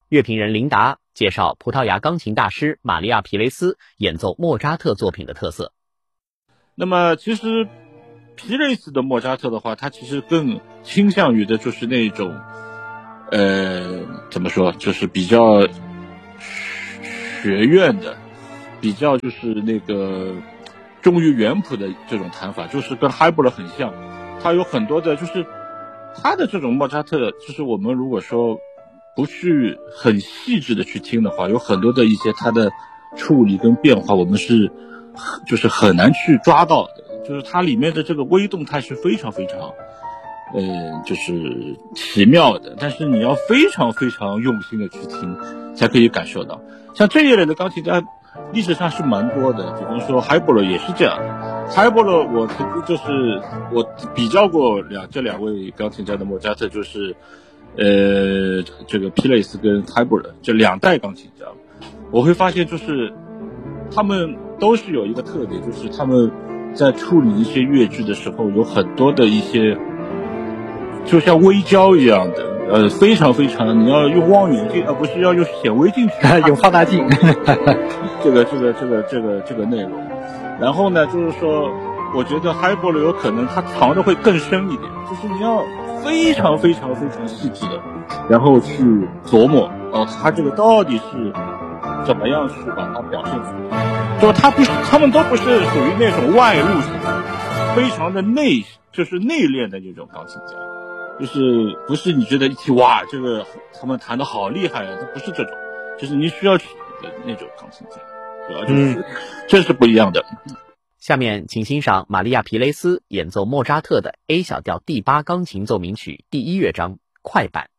乐评人琳达介绍葡萄牙钢琴大师玛利亚·皮雷斯演奏莫扎特作品的特色。 那么其实皮雷斯的莫扎特的话，他其实更倾向于的就是那种怎么说，就是比较学院的，比较就是那个忠于原谱的这种弹法，就是跟海布勒很像。他有很多的就是他的这种莫扎特，就是我们如果说不去很细致的去听的话，有很多的一些他的处理跟变化，我们是就是很难去抓到的。就是它里面的这个微动态是非常非常就是奇妙的，但是你要非常非常用心的去听才可以感受到。像这一类的钢琴家历史上是蛮多的，比方说海波勒也是这样的。海波勒我曾经就是我比较过这两位钢琴家的莫扎特，就是这个皮雷斯跟海波勒这两代钢琴家，我会发现就是他们都是有一个特点，就是他们在处理一些乐句的时候有很多的一些就像微胶一样的非常非常你要用望远镜而不是要用显微镜去用放大镜这个内容。然后呢就是说我觉得海波勒有可能它藏的会更深一点，就是你要非常非常非常细致的然后去琢磨它这个到底是怎么样去把它表现出来。就他们都不是属于那种外露型非常的就是内敛的那种钢琴家，就是不是你觉得一听哇这个他们弹得好厉害啊，它不是这种，就是你需要去的那种钢琴家，主要就是这是不一样的。 下面请欣赏玛利亚·皮雷斯演奏莫扎特的 A 小调第8钢琴奏鸣曲第1乐章快板。